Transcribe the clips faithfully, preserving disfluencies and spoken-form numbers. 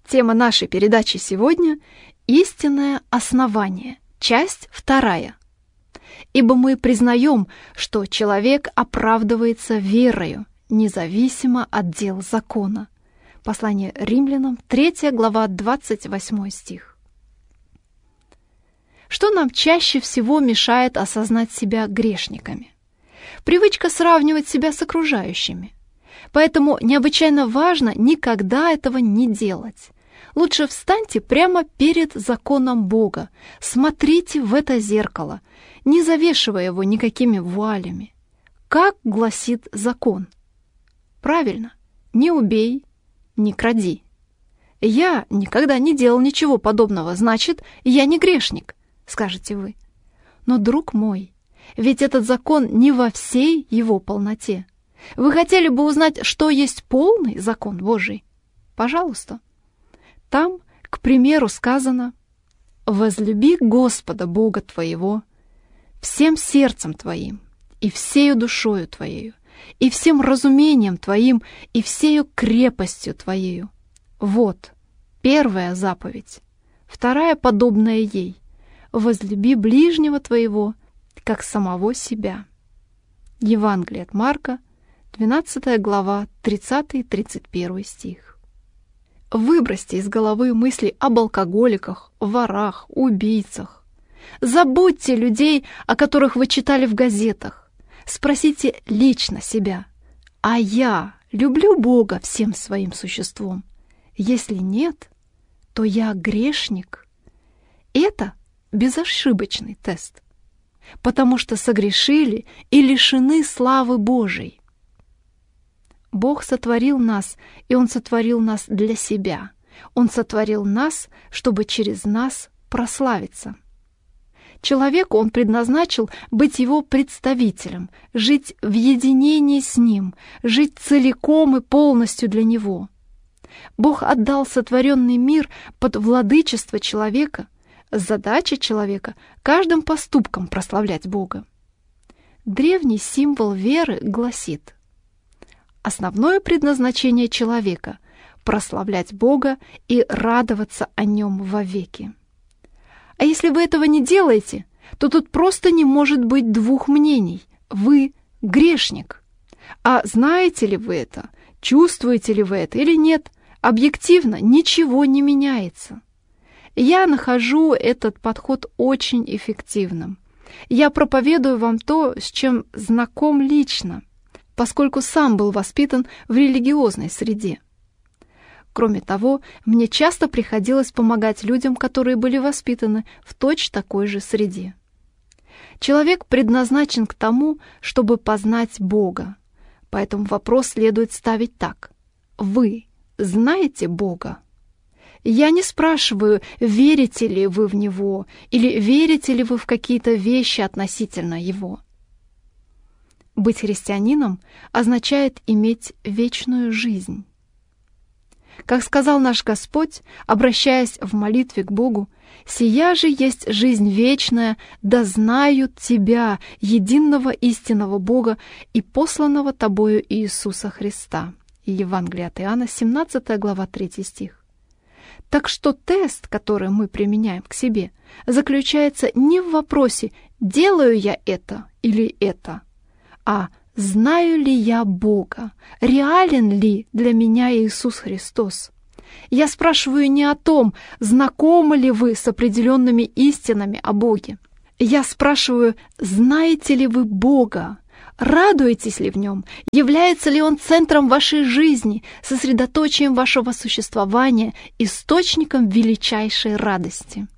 Тема нашей передачи сегодня — «Истинное основание», часть вторая. Ибо мы признаем, что человек оправдывается верою, независимо от дел закона. Послание Римлянам, третья глава, двадцать восьмой стих. Что нам чаще всего мешает осознать себя грешниками? Привычка сравнивать себя с окружающими. Поэтому необычайно важно никогда этого не делать. Лучше встаньте прямо перед законом Бога, смотрите в это зеркало, не завешивая его никакими вуалями. Как гласит закон? Правильно, не убей, не кради. Я никогда не делал ничего подобного, значит, я не грешник, скажете вы. Но, друг мой, ведь этот закон не во всей его полноте. Вы хотели бы узнать, что есть полный закон Божий? Пожалуйста. Там, к примеру, сказано: «Возлюби Господа Бога твоего всем сердцем твоим, и всею душою твоею, и всем разумением твоим, и всею крепостью твоею». Вот первая заповедь. Вторая, подобная ей: «Возлюби ближнего твоего, как самого себя». Евангелие от Марка, двенадцатая глава, тридцатый тридцать первый стих. Выбросьте из головы мысли об алкоголиках, ворах, убийцах. Забудьте людей, о которых вы читали в газетах. Спросите лично себя: а я люблю Бога всем своим существом? Если нет, то я грешник. Это безошибочный тест, потому что согрешили и лишены славы Божией. Бог сотворил нас, и Он сотворил нас для себя. Он сотворил нас, чтобы через нас прославиться. Человеку Он предназначил быть Его представителем, жить в единении с Ним, жить целиком и полностью для Него. Бог отдал сотворенный мир под владычество человека. Задача человека — каждым поступком прославлять Бога. Древний символ веры гласит: основное предназначение человека — прославлять Бога и радоваться о Нем вовеки. А если вы этого не делаете, то тут просто не может быть двух мнений. Вы — грешник. А знаете ли вы это, чувствуете ли вы это или нет, объективно ничего не меняется. Я нахожу этот подход очень эффективным. Я проповедую вам то, с чем знаком лично, поскольку сам был воспитан в религиозной среде. Кроме того, мне часто приходилось помогать людям, которые были воспитаны в точно такой же среде. Человек предназначен к тому, чтобы познать Бога. Поэтому вопрос следует ставить так: вы знаете Бога? Я не спрашиваю, верите ли вы в Него или верите ли вы в какие-то вещи относительно Его. Быть христианином означает иметь вечную жизнь. Как сказал наш Господь, обращаясь в молитве к Богу: «Сия же есть жизнь вечная, да знают Тебя, единого истинного Бога и посланного Тобою Иисуса Христа». Евангелие от Иоанна, семнадцатая глава, третий стих. Так что тест, который мы применяем к себе, заключается не в вопросе «делаю я это или это?», а «знаю ли я Бога? Реален ли для меня Иисус Христос?» Я спрашиваю не о том, знакомы ли вы с определенными истинами о Боге. Я спрашиваю, знаете ли вы Бога? Радуетесь ли в Нем? Является ли Он центром вашей жизни, сосредоточием вашего существования, источником величайшей радости?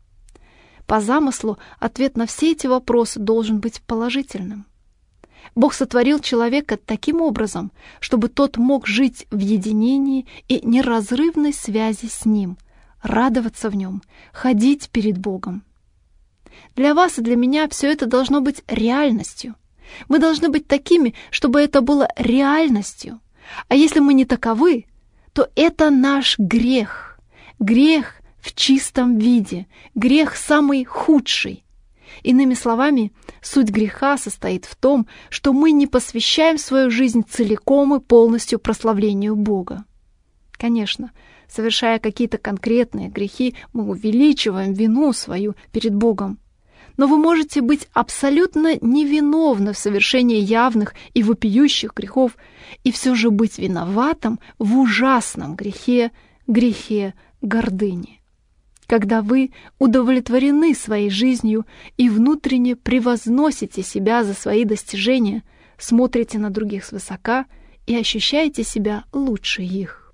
По замыслу, ответ на все эти вопросы должен быть положительным. Бог сотворил человека таким образом, чтобы тот мог жить в единении и неразрывной связи с Ним, радоваться в Нем, ходить перед Богом. Для вас и для меня все это должно быть реальностью. Мы должны быть такими, чтобы это было реальностью. А если мы не таковы, то это наш грех. Грех в чистом виде, грех самый худший. Иными словами, суть греха состоит в том, что мы не посвящаем свою жизнь целиком и полностью прославлению Бога. Конечно, совершая какие-то конкретные грехи, мы увеличиваем вину свою перед Богом. Но вы можете быть абсолютно невиновны в совершении явных и вопиющих грехов и все же быть виноватым в ужасном грехе, грехе гордыни. Когда вы удовлетворены своей жизнью и внутренне превозносите себя за свои достижения, смотрите на других свысока и ощущаете себя лучше их.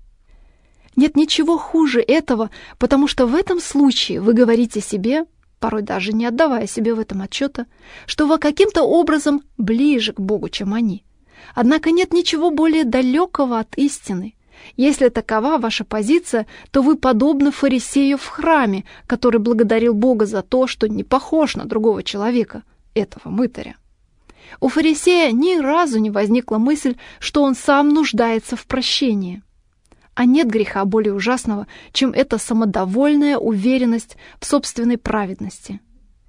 Нет ничего хуже этого, потому что в этом случае вы говорите себе, порой даже не отдавая себе в этом отчета, что вы каким-то образом ближе к Богу, чем они. Однако нет ничего более далекого от истины. Если такова ваша позиция, то вы подобны фарисею в храме, который благодарил Бога за то, что не похож на другого человека, этого мытаря. У фарисея ни разу не возникла мысль, что он сам нуждается в прощении. А нет греха более ужасного, чем эта самодовольная уверенность в собственной праведности.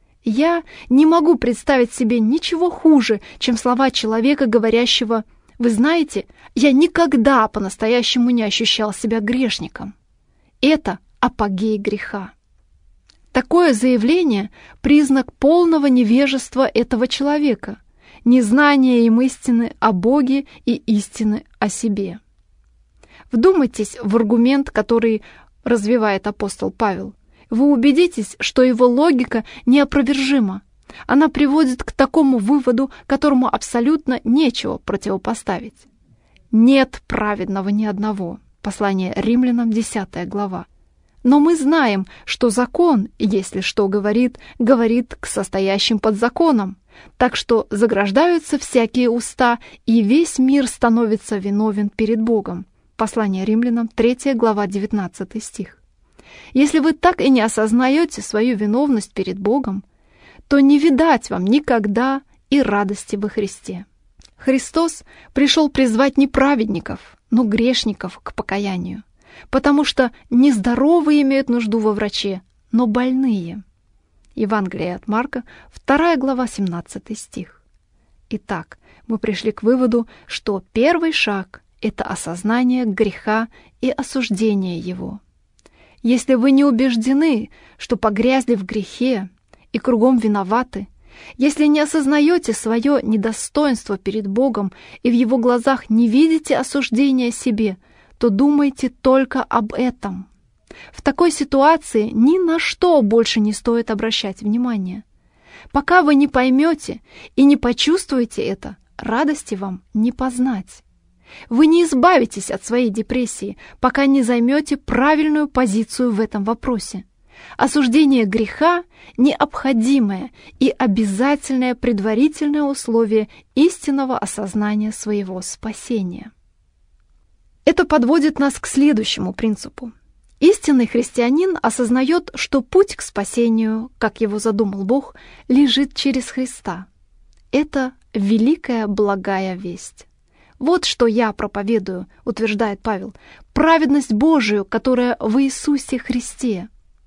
Я не могу представить себе ничего хуже, чем слова человека, говорящего: «Вы знаете, я никогда по-настоящему не ощущал себя грешником». Это апогей греха. Такое заявление – признак полного невежества этого человека, незнания им истины о Боге и истины о себе. Вдумайтесь в аргумент, который развивает апостол Павел. Вы убедитесь, что его логика неопровержима. Она приводит к такому выводу, которому абсолютно нечего противопоставить. «Нет праведного ни одного». Послание Римлянам, десятая глава. Но мы знаем, что закон, если что говорит, говорит к состоящим под законом. Так что заграждаются всякие уста, и весь мир становится виновен перед Богом. Послание Римлянам, третья глава, девятнадцатый стих. Если вы так и не осознаете свою виновность перед Богом, то не видать вам никогда и радости во Христе. Христос пришел призвать не праведников, но грешников к покаянию, потому что не здоровые имеют нужду во враче, но больные. Евангелие от Марка, вторая глава, семнадцатый стих. Итак, мы пришли к выводу, что первый шаг – это осознание греха и осуждение его. Если вы не убеждены, что погрязли в грехе и кругом виноваты, если не осознаете свое недостоинство перед Богом и в Его глазах не видите осуждения себе, то думайте только об этом. В такой ситуации ни на что больше не стоит обращать внимание. Пока вы не поймете и не почувствуете это, радости вам не познать. Вы не избавитесь от своей депрессии, пока не займете правильную позицию в этом вопросе. Осуждение греха – необходимое и обязательное предварительное условие истинного осознания своего спасения. Это подводит нас к следующему принципу. Истинный христианин осознает, что путь к спасению, как его задумал Бог, лежит через Христа. Это великая благая весть. Вот что я проповедую, утверждает Павел, праведность Божию, которая в Иисусе Христе.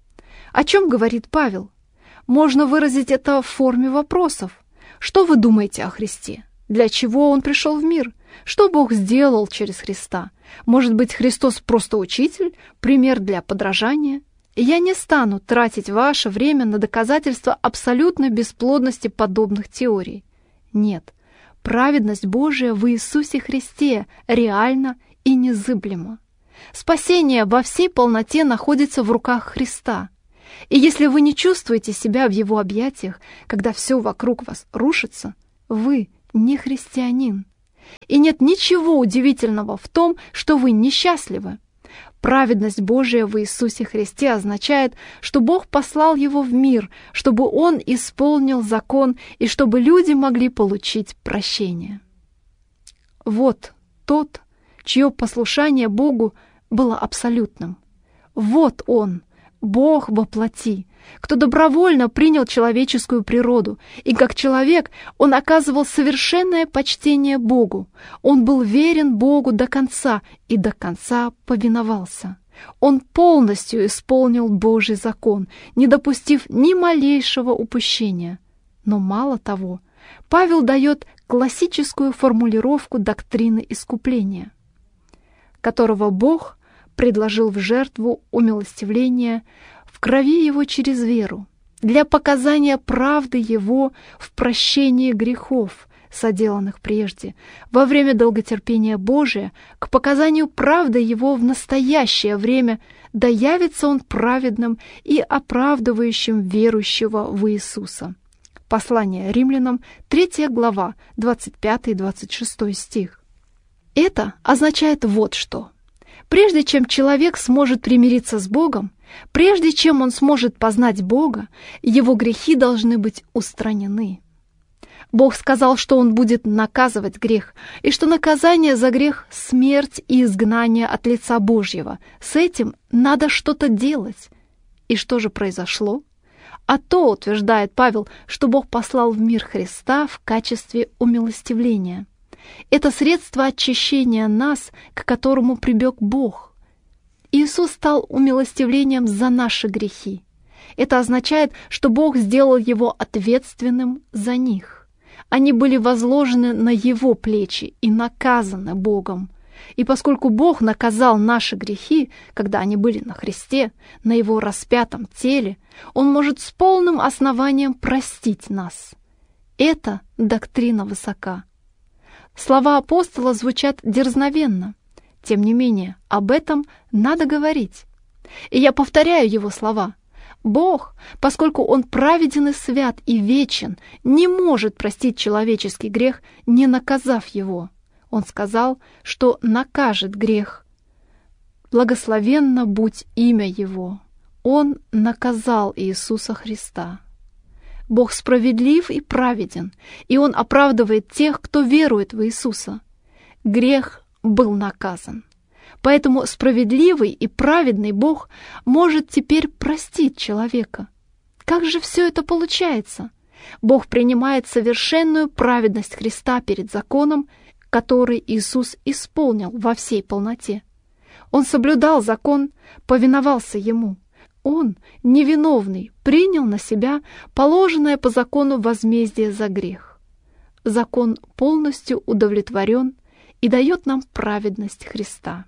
О чем говорит Павел? Можно выразить это в форме вопросов. Что вы думаете о Христе? Для чего Он пришел в мир? Что Бог сделал через Христа? Может быть, Христос просто учитель, пример для подражания? Я не стану тратить ваше время на доказательство абсолютной бесплодности подобных теорий. Нет. Праведность Божия в Иисусе Христе реальна и незыблема. Спасение во всей полноте находится в руках Христа. И если вы не чувствуете себя в Его объятиях, когда все вокруг вас рушится, вы не христианин. И нет ничего удивительного в том, что вы несчастливы. Праведность Божия в Иисусе Христе означает, что Бог послал Его в мир, чтобы Он исполнил закон и чтобы люди могли получить прощение. Вот тот, чье послушание Богу было абсолютным. Вот Он, Бог во плоти, кто добровольно принял человеческую природу, и как человек Он оказывал совершенное почтение Богу. Он был верен Богу до конца и до конца повиновался. Он полностью исполнил Божий закон, не допустив ни малейшего упущения. Но мало того, Павел дает классическую формулировку доктрины искупления. которого Бог предложил в жертву умилостивления в крови Его через веру, для показания правды Его в прощении грехов, соделанных прежде, во время долготерпения Божия, к показанию правды Его в настоящее время, да явится Он праведным и оправдывающим верующего в Иисуса. Послание Римлянам, третья глава, двадцать пятый двадцать шестой стих. Это означает вот что. Прежде чем человек сможет примириться с Богом, прежде чем он сможет познать Бога, его грехи должны быть устранены. Бог сказал, что Он будет наказывать грех, и что наказание за грех — смерть и изгнание от лица Божьего. С этим надо что-то делать. И что же произошло? А то, утверждает Павел, что Бог послал в мир Христа в качестве умилостивления. Это средство очищения нас, к которому прибег Бог. Иисус стал умилостивлением за наши грехи. Это означает, что Бог сделал Его ответственным за них. Они были возложены на Его плечи и наказаны Богом. И поскольку Бог наказал наши грехи, когда они были на Христе, на Его распятом теле, Он может с полным основанием простить нас. Это доктрина высока. Слова апостола звучат дерзновенно. Тем не менее, об этом надо говорить. И я повторяю его слова. Бог, поскольку Он праведен и свят и вечен, не может простить человеческий грех, не наказав его. Он сказал, что накажет грех. Благословенно будь имя Его. Он наказал Иисуса Христа. Бог справедлив и праведен, и Он оправдывает тех, кто верует в Иисуса. Грех был наказан. Поэтому справедливый и праведный Бог может теперь простить человека. Как же все это получается? Бог принимает совершенную праведность Христа перед законом, который Иисус исполнил во всей полноте. Он соблюдал закон, повиновался Ему. Он, невиновный, принял на себя положенное по закону возмездие за грех. Закон полностью удовлетворен и дает нам праведность Христа.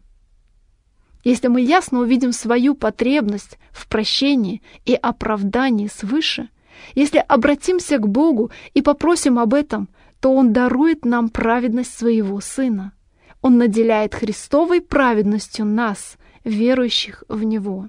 Если мы ясно увидим свою потребность в прощении и оправдании свыше, если обратимся к Богу и попросим об этом, то Он дарует нам праведность Своего Сына. Он наделяет Христовой праведностью нас, верующих в Него.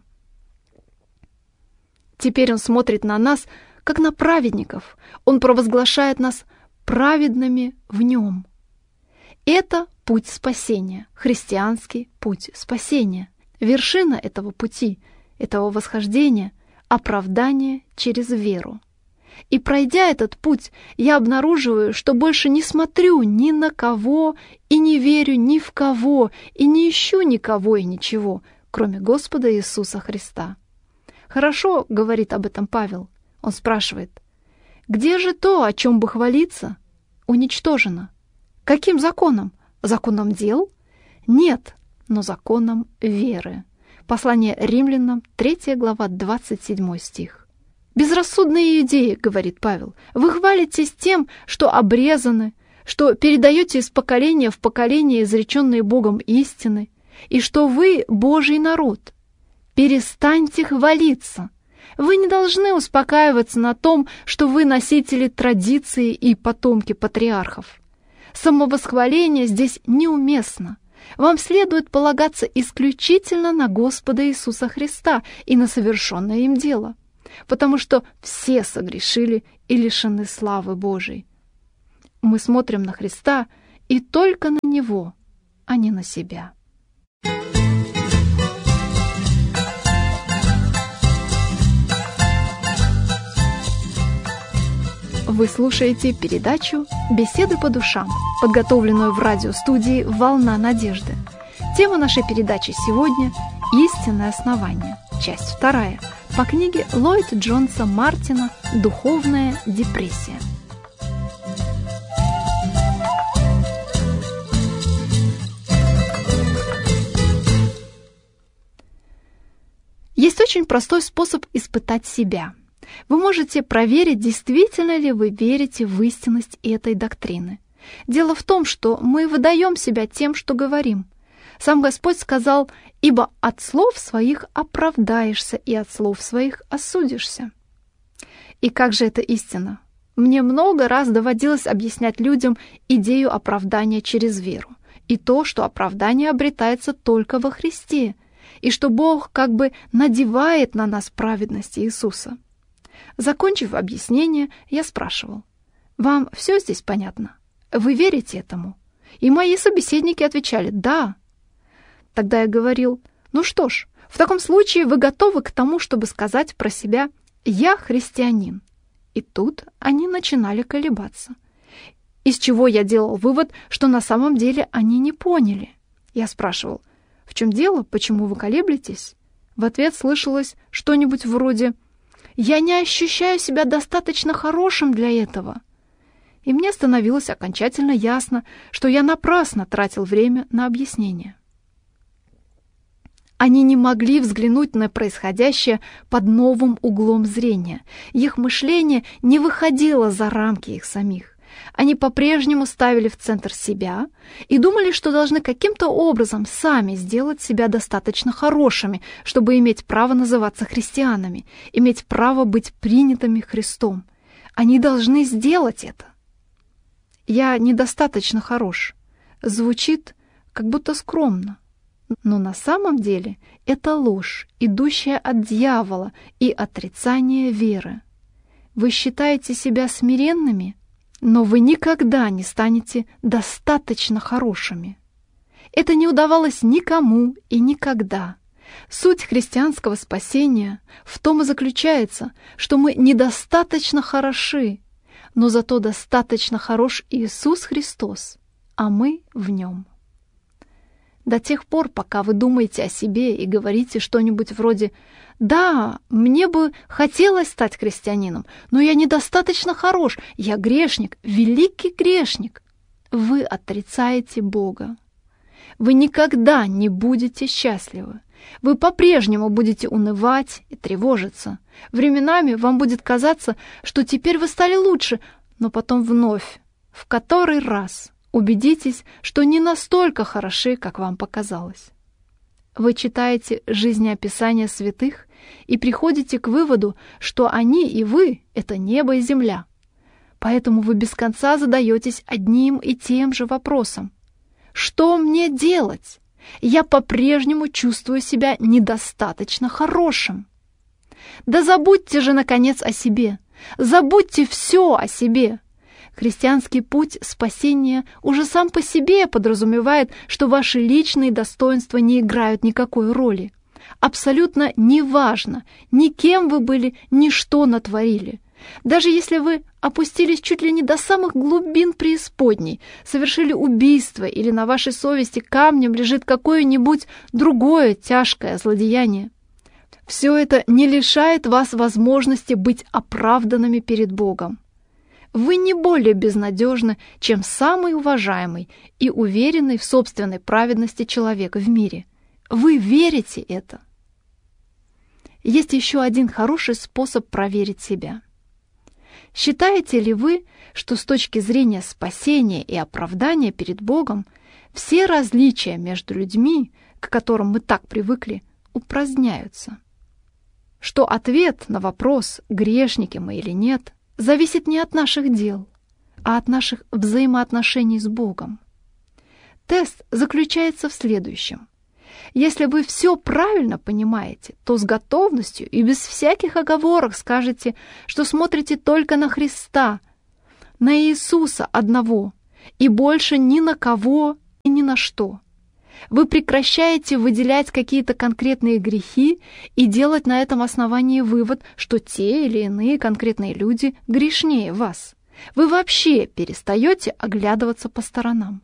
Теперь Он смотрит на нас, как на праведников. Он провозглашает нас праведными в Нем. Это путь спасения, христианский путь спасения. Вершина этого пути, этого восхождения — оправдание через веру. И пройдя этот путь, я обнаруживаю, что больше не смотрю ни на кого и не верю ни в кого и не ищу никого и ничего, кроме Господа Иисуса Христа. «Хорошо», — говорит об этом Павел. Он спрашивает, «Где же то, о чем бы хвалиться? Уничтожено. Каким законом? Законом дел? Нет, но законом веры». Послание Римлянам, третья глава, двадцать седьмой стих. «Безрассудные идеи», — говорит Павел, «вы хвалитесь тем, что обрезаны, что передаете из поколения в поколение изреченные Богом истины, и что вы Божий народ. Перестаньте хвалиться. Вы не должны успокаиваться на том, что вы носители традиции и потомки патриархов. Самовосхваление здесь неуместно. Вам следует полагаться исключительно на Господа Иисуса Христа и на совершенное им дело, потому что все согрешили и лишены славы Божией. Мы смотрим на Христа и только на Него, а не на себя. Вы слушаете передачу «Беседы по душам», подготовленную в радиостудии «Волна надежды». Тема нашей передачи сегодня – «Истинное основание», часть вторая, по книге Ллойд Джонса Мартина «Духовная депрессия». Есть очень простой способ испытать себя. Вы можете проверить, действительно ли вы верите в истинность этой доктрины. Дело в том, что мы выдаем себя тем, что говорим. Сам Господь сказал: «Ибо от слов своих оправдаешься, и от слов своих осудишься». И как же это истина? Мне много раз доводилось объяснять людям идею оправдания через веру, и то, что оправдание обретается только во Христе, и что Бог как бы надевает на нас праведность Иисуса. Закончив объяснение, я спрашивал: «Вам все здесь понятно? Вы верите этому?» И мои собеседники отвечали: «Да». Тогда я говорил: «Ну что ж, в таком случае вы готовы к тому, чтобы сказать про себя: я христианин?» И тут они начинали колебаться. Из чего я делал вывод, что на самом деле они не поняли. Я спрашивал: «В чем дело? Почему вы колеблетесь?» В ответ слышалось что-нибудь вроде: «Я не ощущаю себя достаточно хорошим для этого». И мне становилось окончательно ясно, что я напрасно тратил время на объяснение. Они не могли взглянуть на происходящее под новым углом зрения. Их мышление не выходило за рамки их самих. Они по-прежнему ставили в центр себя и думали, что должны каким-то образом сами сделать себя достаточно хорошими, чтобы иметь право называться христианами, иметь право быть принятыми Христом. Они должны сделать это. «Я недостаточно хорош» звучит как будто скромно. Но на самом деле это ложь, идущая от дьявола и отрицание веры. Вы считаете себя смиренными, но вы никогда не станете достаточно хорошими. Это не удавалось никому и никогда. Суть христианского спасения в том и заключается, что мы недостаточно хороши, но зато достаточно хорош Иисус Христос, а мы в Нем. До тех пор, пока вы думаете о себе и говорите что-нибудь вроде «Да, мне бы хотелось стать христианином, но я недостаточно хорош, я грешник, великий грешник», вы отрицаете Бога. Вы никогда не будете счастливы. Вы по-прежнему будете унывать и тревожиться. Временами вам будет казаться, что теперь вы стали лучше, но потом вновь, в который раз, убедитесь, что не настолько хороши, как вам показалось. Вы читаете жизнеописания святых и приходите к выводу, что они и вы — это небо и земля. Поэтому вы без конца задаетесь одним и тем же вопросом: что мне делать? Я по-прежнему чувствую себя недостаточно хорошим. Да забудьте же, наконец, о себе. Забудьте все о себе. Христианский путь спасения уже сам по себе подразумевает, что ваши личные достоинства не играют никакой роли. Абсолютно неважно, ни кем вы были, ни что натворили. Даже если вы опустились чуть ли не до самых глубин преисподней, совершили убийство или на вашей совести камнем лежит какое-нибудь другое тяжкое злодеяние, все это не лишает вас возможности быть оправданными перед Богом. Вы не более безнадежны, чем самый уважаемый и уверенный в собственной праведности человек в мире. Вы верите это. Есть еще один хороший способ проверить себя. Считаете ли вы, что с точки зрения спасения и оправдания перед Богом все различия между людьми, к которым мы так привыкли, упраздняются? Что ответ на вопрос, грешники мы или нет, зависит не от наших дел, а от наших взаимоотношений с Богом. Тест заключается в следующем. Если вы все правильно понимаете, то с готовностью и без всяких оговорок скажете, что смотрите только на Христа, на Иисуса одного, и больше ни на кого и ни на что. Вы прекращаете выделять какие-то конкретные грехи и делать на этом основании вывод, что те или иные конкретные люди грешнее вас. Вы вообще перестаете оглядываться по сторонам.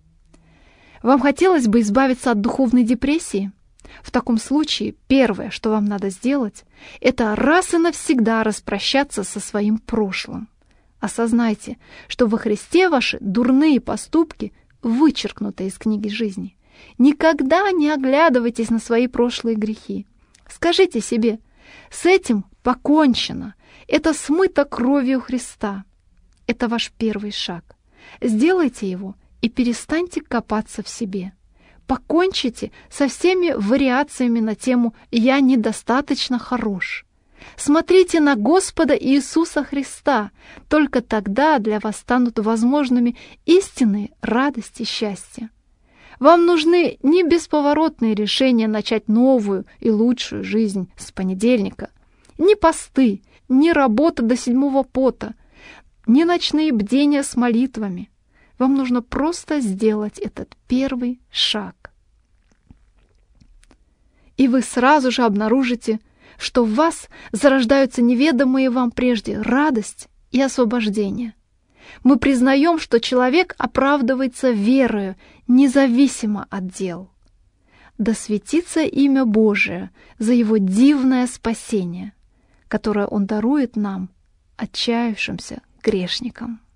Вам хотелось бы избавиться от духовной депрессии? В таком случае первое, что вам надо сделать, это раз и навсегда распрощаться со своим прошлым. Осознайте, что во Христе ваши дурные поступки вычеркнуты из книги жизни. Никогда не оглядывайтесь на свои прошлые грехи. Скажите себе: с этим покончено, это смыто кровью Христа. Это ваш первый шаг. Сделайте его и перестаньте копаться в себе. Покончите со всеми вариациями на тему «я недостаточно хорош». Смотрите на Господа Иисуса Христа. Только тогда для вас станут возможными истинные радости и счастье. Вам нужны не бесповоротные решения начать новую и лучшую жизнь с понедельника, не посты, не работа до седьмого пота, не ночные бдения с молитвами. Вам нужно просто сделать этот первый шаг. И вы сразу же обнаружите, что в вас зарождаются неведомые вам прежде радость и освобождение. Мы признаем, что человек оправдывается верою, независимо от дел. Да светится имя Божие за Его дивное спасение, которое Он дарует нам, отчаявшимся грешникам.